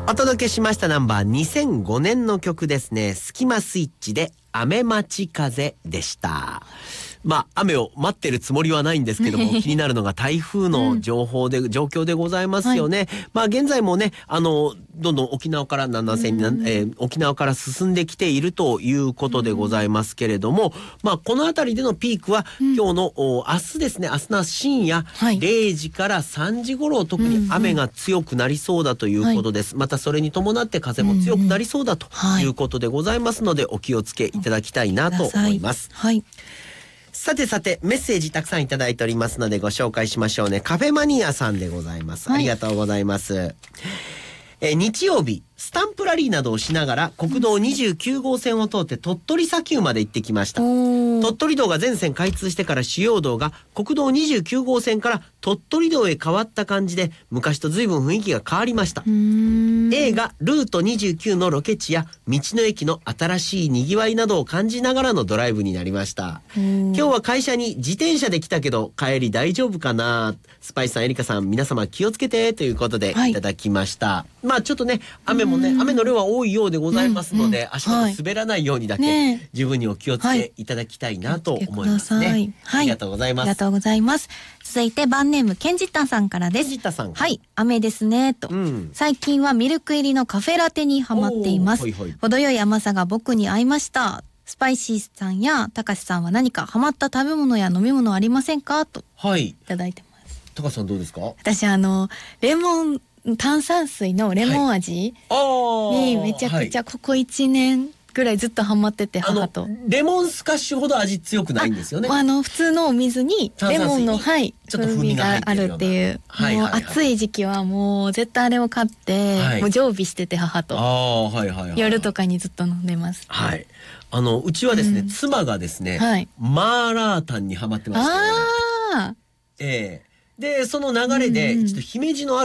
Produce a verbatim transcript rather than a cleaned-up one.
お届けしましたナンバーにせんごねんの曲ですね。スキマスイッチで雨待ち風でした。まあ雨を待ってるつもりはないんですけども気になるのが台風の情報で、うん、状況でございますよね、はい、まあ現在もねあのどんどん沖縄から南西に、うんえー、沖縄から進んできているということでございますけれども、うん、まあこの辺りでのピークは、うん、今日の明日ですね。明日の深夜、はい、れいじからさんじ頃特に雨が強くなりそうだということです、うんうん、またそれに伴って風も強くなりそうだということでございますので、お気をつけいただきたいなと思います。はい、さてさてメッセージたくさんいただいておりますのでご紹介しましょうね。カフェマニアさんでございます、はい、ありがとうございます。え日曜日スタンプラリーなどをしながら国道にじゅうきゅう号線を通って鳥取砂丘まで行ってきました。鳥取道が全線開通してから主要道が国道にじゅうきゅう号線から鳥取道へ変わった感じで昔と随分雰囲気が変わりました。映画ルートにじゅうきゅうのロケ地や道の駅の新しいにぎわいなどを感じながらのドライブになりました。今日は会社に自転車で来たけど帰り大丈夫かな。スパイスさんエリカさん皆様気をつけてということでいただきました、はい、まあちょっとね雨もね雨の量は多いようでございますので、うんうん、足元滑らないようにだけ、ね、十分にお気をつけいただきたいなと思いますね、はい、ありがとうございます。ありがとうございます。 続いてバンネームケンジッタンさんからです。 ケンジッタンさん、 はい、雨ですねと、うん、最近はミルク入りのカフェラテにハマっています。ほいほい程よい甘さが僕に合いました。スパイシーさんやたかしさんは何かハマった食べ物や飲み物ありませんかといただいてます。 たかしさんどうですか。 私あのレモン炭酸水のレモン味にめちゃくちゃここいちねんぐらいずっとハマってて、 はい、 母とレモンスカッシュほど味強くないんですよね。 あ, あの普通のお水にレモンの、はい、ちょっと風味があるっていう、はいはいはい、もう暑い時期はもう絶対あれを買って、はい、もう常備してて母と、あ、はいはいはい、夜とかにずっと飲んでます。 はい、あのうちはですね、うん、妻がですね、はい、マーラータンにハマってまして、ね、あ、えー、でその流れで、うんうん、ちょっと姫路のある